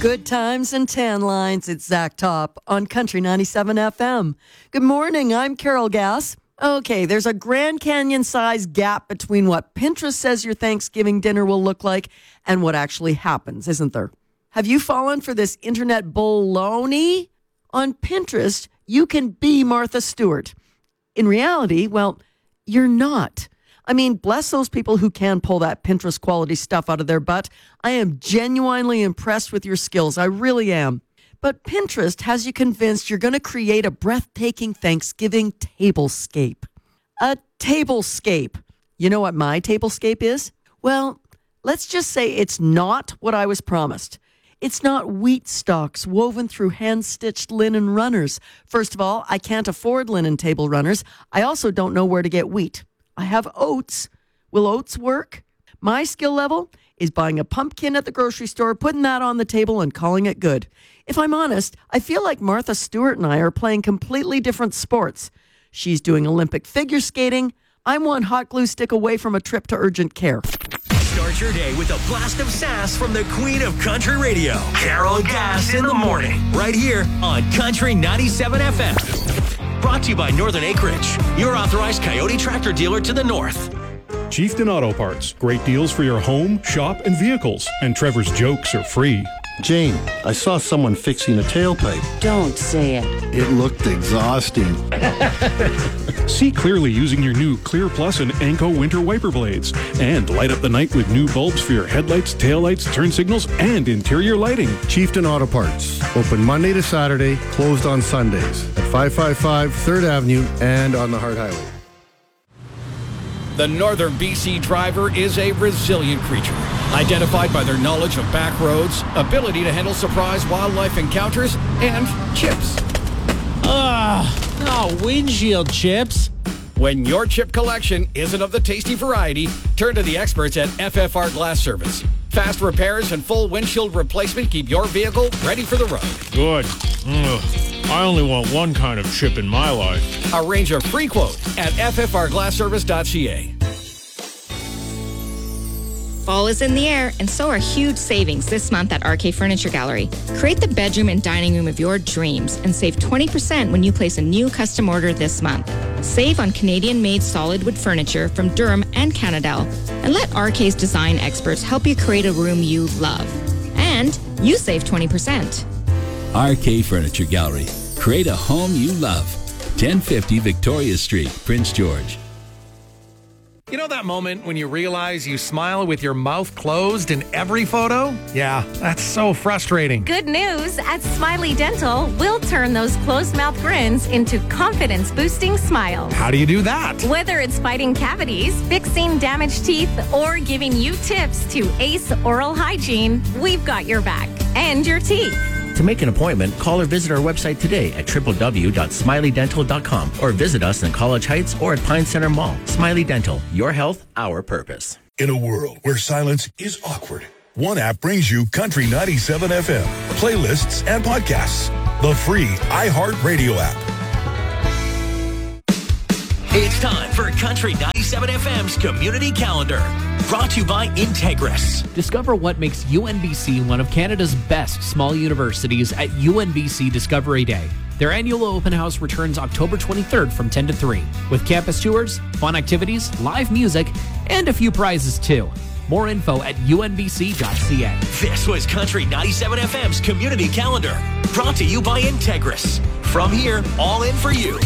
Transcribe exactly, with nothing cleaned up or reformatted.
Good times and tan lines. It's Zach Top on Country ninety-seven F M. Good morning. I'm Carol Gass. Okay, there's a Grand Canyon-sized gap between what Pinterest says your Thanksgiving dinner will look like and what actually happens, isn't there? Have you fallen for this internet baloney? On Pinterest, you can be Martha Stewart. In reality, well, you're not. I mean, bless those people who can pull that Pinterest quality stuff out of their butt. I am genuinely impressed with your skills. I really am. But Pinterest has you convinced you're going to create a breathtaking Thanksgiving tablescape. A tablescape. You know what my tablescape is? Well, let's just say it's not what I was promised. It's not wheat stalks woven through hand-stitched linen runners. First of all, I can't afford linen table runners. I also don't know where to get wheat. I have oats. Will oats work? My skill level is buying a pumpkin at the grocery store, putting that on the table, and calling it good. If I'm honest, I feel like Martha Stewart and I are playing completely different sports. She's doing Olympic figure skating. I'm one hot glue stick away from a trip to urgent care. Start your day with a blast of sass from the queen of country radio, Carol Gass in the morning, right here on Country ninety-seven F M. Brought to you by Northern Acreage, your authorized Coyote tractor dealer to the north. Chieftain Auto Parts. Great deals for your home, shop, and vehicles. And Trevor's jokes are free. Jane, I saw someone fixing a tailpipe. Don't say it. It looked exhausting. See clearly using your new Clear Plus and Anco winter wiper blades. And light up the night with new bulbs for your headlights, taillights, turn signals, and interior lighting. Chieftain Auto Parts. Open Monday to Saturday, closed on Sundays. At five five five third Avenue and on the Hart Highway. The Northern B C driver is a resilient creature, identified by their knowledge of back roads, ability to handle surprise wildlife encounters, and chips. Ugh, no windshield chips. When your chip collection isn't of the tasty variety, turn to the experts at F F R Glass Service. Fast repairs and full windshield replacement keep your vehicle ready for the road. Good. Ugh. I only want one kind of chip in my life. Arrange a free quote at f f r glass service dot c a. Fall is in the air, and so are huge savings this month at R K Furniture Gallery. Create the bedroom and dining room of your dreams and save twenty percent when you place a new custom order this month. Save on Canadian-made solid wood furniture from Durham and Canadell, and let R K's design experts help you create a room you love. And you save twenty percent. R K Furniture Gallery. Create a home you love. ten fifty Victoria Street, Prince George. You know that moment when you realize you smile with your mouth closed in every photo? Yeah, that's so frustrating. Good news. At Smiley Dental, we'll turn those closed mouth grins into confidence-boosting smiles. How do you do that? Whether it's fighting cavities, fixing damaged teeth, or giving you tips to ace oral hygiene, we've got your back and your teeth. To make an appointment, call or visit our website today at w w w dot smiley dental dot com or visit us in College Heights or at Pine Center Mall. Smiley Dental, your health, our purpose. In a world where silence is awkward, one app brings you Country ninety-seven F M, playlists and podcasts. The free iHeartRadio app. It's time for Country ninety-seven F M's Community Calendar. Brought to you by Integris. Discover what makes U N B C one of Canada's best small universities at U N B C Discovery Day. Their annual open house returns October twenty-third from ten to three, with campus tours, fun activities, live music, and a few prizes too. More info at u n b c dot c a. This was Country ninety-seven F M's Community Calendar. Brought to you by Integris. From here, all in for you.